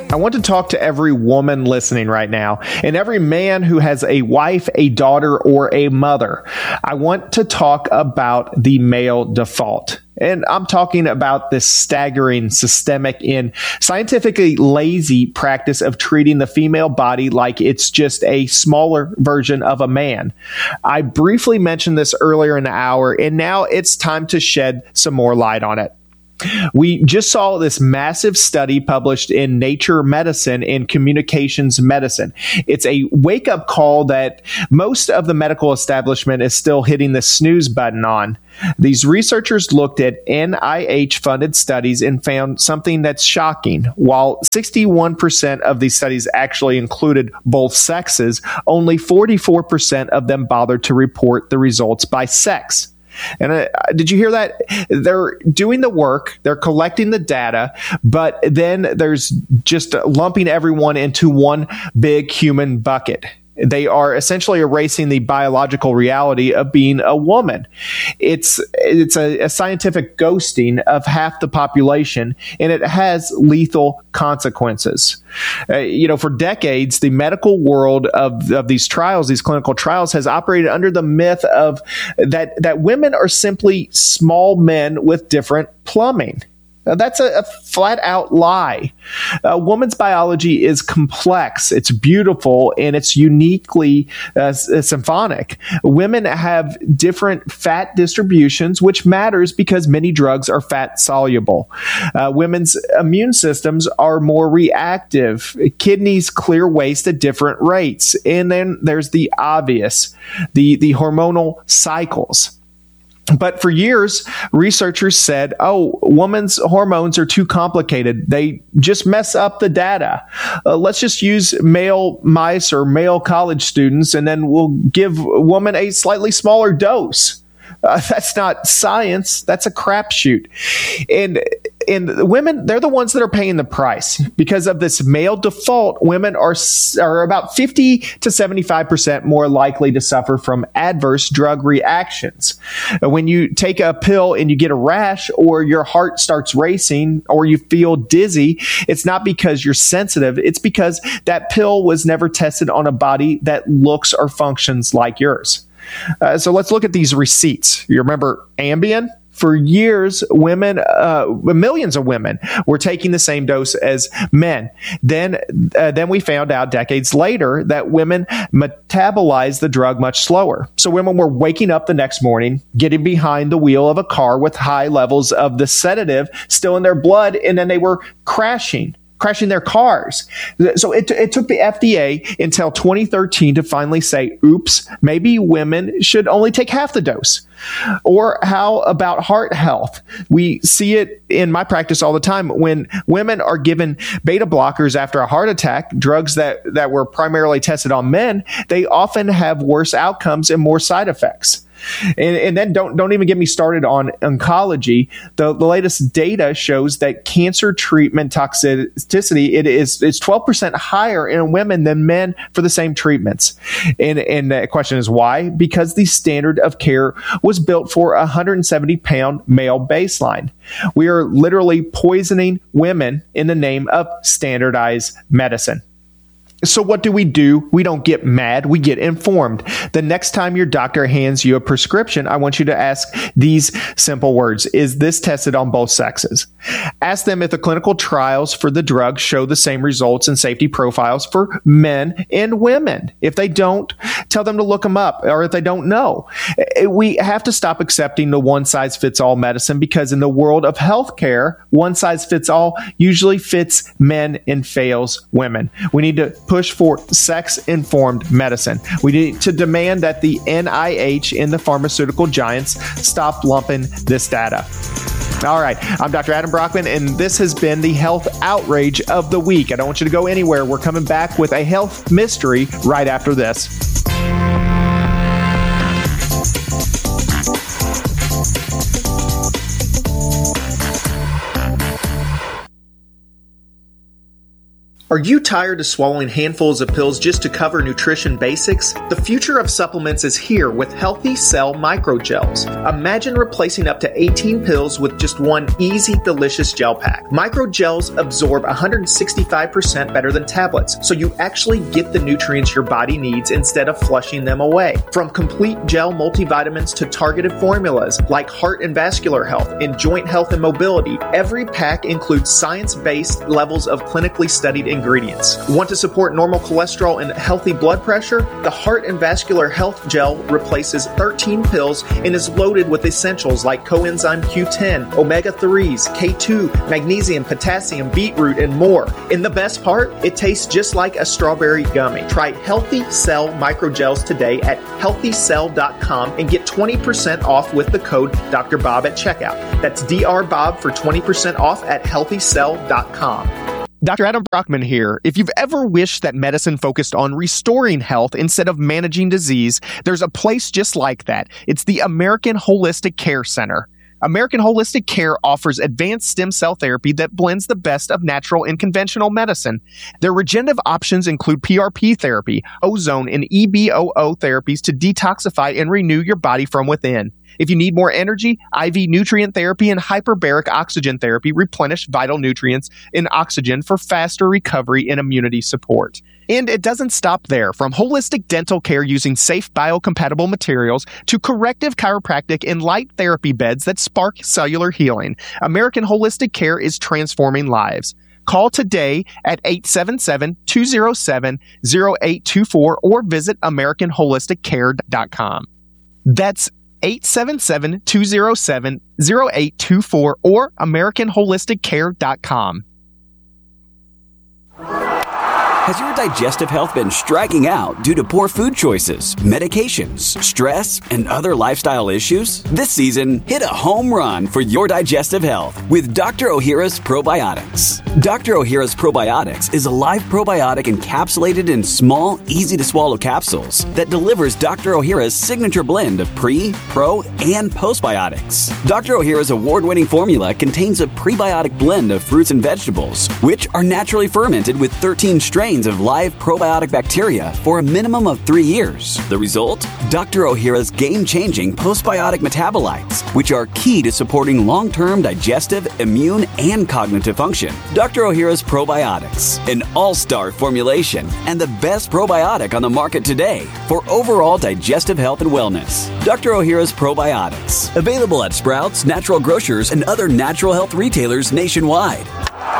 I want to talk to every woman listening right now and every man who has a wife, a daughter, or a mother. I want to talk about the male default. And I'm talking about this staggering, systemic, and scientifically lazy practice of treating the female body like it's just a smaller version of a man. I briefly mentioned this earlier in the hour, and now it's time to shed some more light on it. We just saw this massive study published in Nature Medicine and Communications Medicine. It's a wake-up call that most of the medical establishment is still hitting the snooze button on. These researchers looked at NIH-funded studies and found something that's shocking. While 61% of these studies actually included both sexes, only 44% of them bothered to report the results by sex. And did you hear that? They're doing the work, they're collecting the data, but then there's just lumping everyone into one big human bucket. They are essentially erasing the biological reality of being a woman. It's a scientific ghosting of half the population, and it has lethal consequences. For decades, the medical world of these trials, these clinical trials, has operated under the myth of that women are simply small men with different plumbing. That's a flat-out lie. A woman's biology is complex, it's beautiful, and it's uniquely symphonic. Women have different fat distributions, which matters because many drugs are fat-soluble. Women's immune systems are more reactive. Kidneys clear waste at different rates. And then there's the obvious, the hormonal cycles. But for years, researchers said, women's hormones are too complicated. They just mess up the data. Let's just use male mice or male college students, and then we'll give a woman a slightly smaller dose. That's not science. That's a crapshoot. And women, they're the ones that are paying the price. Because of this male default, women are about 50 to 75% more likely to suffer from adverse drug reactions. When you take a pill and you get a rash, or your heart starts racing, or you feel dizzy, it's not because you're sensitive. It's because that pill was never tested on a body that looks or functions like yours. So let's look at these receipts. You remember Ambien? For years, millions of women were taking the same dose as men. Then we found out decades later that women metabolize the drug much slower. So women were waking up the next morning, getting behind the wheel of a car with high levels of the sedative still in their blood, and then they were crashing their cars. So it took the FDA until 2013 to finally say, oops, maybe women should only take half the dose. Or how about heart health? We see it in my practice all the time. When women are given beta blockers after a heart attack, drugs that were primarily tested on men, they often have worse outcomes and more side effects. And then don't even get me started on oncology. The latest data shows that cancer treatment toxicity is 12% higher in women than men for the same treatments. And the question is why? Because the standard of care was built for a 170-pound male baseline. We are literally poisoning women in the name of standardized medicine. So what do? We don't get mad. We get informed. The next time your doctor hands you a prescription, I want you to ask these simple words. Is this tested on both sexes? Ask them if the clinical trials for the drug show the same results and safety profiles for men and women. If they don't, tell them to look them up, or if they don't know. We have to stop accepting the one-size-fits-all medicine, because in the world of healthcare, one-size-fits-all usually fits men and fails women. We need to push for sex-informed medicine. We need to demand that the NIH and the pharmaceutical giants stop lumping this data. All right, I'm Dr. Adam Brockman, and this has been the Health Outrage of the Week. I don't want you to go anywhere. We're coming back with a health mystery right after this. Are you tired of swallowing handfuls of pills just to cover nutrition basics? The future of supplements is here with Healthy Cell Microgels. Imagine replacing up to 18 pills with just one easy, delicious gel pack. Microgels absorb 165% better than tablets, so you actually get the nutrients your body needs instead of flushing them away. From complete gel multivitamins to targeted formulas like heart and vascular health and joint health and mobility, every pack includes science-based levels of clinically studied ingredients. Want to support normal cholesterol and healthy blood pressure? The Heart and Vascular Health Gel replaces 13 pills and is loaded with essentials like coenzyme Q10, omega-3s, K2, magnesium, potassium, beetroot, and more. And the best part? It tastes just like a strawberry gummy. Try Healthy Cell Microgels today at healthycell.com and get 20% off with the code Dr. Bob at checkout. That's Dr. Bob for 20% off at healthycell.com. Dr. Adam Brockman here. If you've ever wished that medicine focused on restoring health instead of managing disease, there's a place just like that. It's the American Holistic Care Center. American Holistic Care offers advanced stem cell therapy that blends the best of natural and conventional medicine. Their regenerative options include PRP therapy, ozone, and EBOO therapies to detoxify and renew your body from within. If you need more energy, IV nutrient therapy and hyperbaric oxygen therapy replenish vital nutrients and oxygen for faster recovery and immunity support. And it doesn't stop there. From holistic dental care using safe biocompatible materials to corrective chiropractic and light therapy beds that spark cellular healing, American Holistic Care is transforming lives. Call today at 877-207-0824 or visit AmericanHolisticCare.com. That's 877-207-0824 or AmericanHolisticCare.com. Has your digestive health been striking out due to poor food choices, medications, stress, and other lifestyle issues? This season, hit a home run for your digestive health with Dr. Ohhira's Probiotics. Dr. Ohhira's Probiotics is a live probiotic encapsulated in small, easy-to-swallow capsules that delivers Dr. Ohhira's signature blend of pre, pro, and postbiotics. Dr. Ohhira's award-winning formula contains a prebiotic blend of fruits and vegetables, which are naturally fermented with 13 strains of live probiotic bacteria for a minimum of 3 years. The result? Dr. Ohhira's game-changing postbiotic metabolites, which are key to supporting long-term digestive, immune, and cognitive function. Dr. Ohhira's Probiotics, an all-star formulation and the best probiotic on the market today for overall digestive health and wellness. Dr. Ohhira's Probiotics, available at Sprouts, Natural Grocers, and other natural health retailers nationwide.